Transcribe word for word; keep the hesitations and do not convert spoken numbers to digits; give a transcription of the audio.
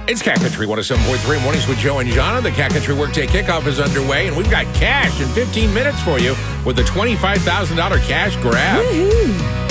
It's Cat Country one oh seven point three Mornings with Joe and Jana. The Cat Country Workday Kickoff is underway, and we've got cash in fifteen minutes for you with a twenty-five thousand dollars cash grab. Woo-hoo.